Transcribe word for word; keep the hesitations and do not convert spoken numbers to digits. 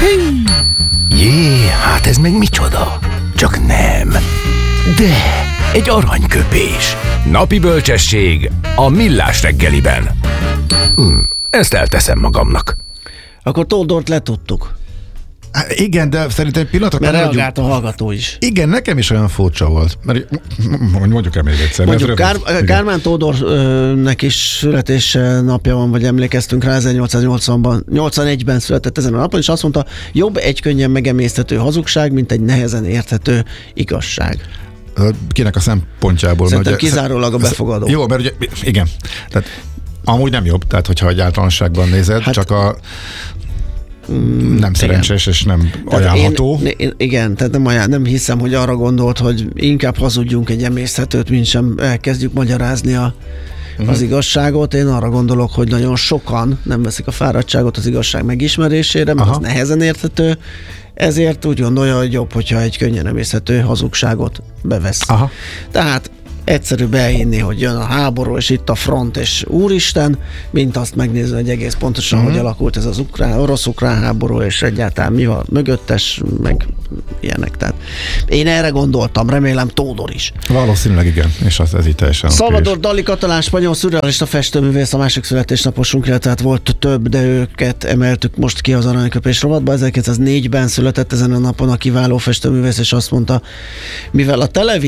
Jé, hát ez meg micsoda? Csak nem. De egy aranyköpés. Napi bölcsesség a Millás reggeliben. Hm, ezt elteszem magamnak. Akkor Tódort letudtuk. Hát igen, de szerintem egy pillanatra... Mert reagált a hallgató is. Igen, nekem is olyan furcsa volt. Mert mondjuk el még egyszer. Mondjuk Kár- Kármán Tódornak is születése napja van, vagy emlékeztünk rá, ezernyolcszáznyolcvanban, nyolcvanegyben született ezen a napon, és azt mondta, jobb egy könnyen megemészthető hazugság, mint egy nehezen érthető igazság. Kinek a szempontjából? Szerintem mert ugye, kizárólag a befogadó. Jó, mert ugye, igen. Tehát amúgy nem jobb, tehát hogyha egy általánosságban nézed, hát, csak a nem igen. szerencsés és nem tehát ajánlható. Én, én, igen, tehát nem, ajánl, nem hiszem, hogy arra gondolt, hogy inkább hazudjunk egy emészhetőt, mint sem elkezdjük magyarázni a, uh-huh. az igazságot. Én arra gondolok, hogy nagyon sokan nem veszik a fáradtságot az igazság megismerésére, mert Aha. az nehezen érthető, ezért úgy gondolja, hogy jobb, hogyha egy könnyen emészhető hazugságot bevesz. Aha. Tehát egyszerűbb elhinni, hogy jön a háború, és itt a front, és úristen, mint azt megnézni, hogy egész pontosan, mm-hmm. hogy alakult ez az ukrán, orosz-ukrán háború, és egyáltalán mi van mögöttes, meg ilyenek. Tehát én erre gondoltam, remélem Tódor is. Valószínűleg igen, és az ez így teljesen Salvador Dali katalán spanyol szürrealista festőművész, a másik születésnaposunkra, tehát volt több, de őket emeltük most ki az aranyköpés rovatba. ezerkilencszáznégyben született ezen a napon a kiváló festőművész, és azt mondta, mivel a televízió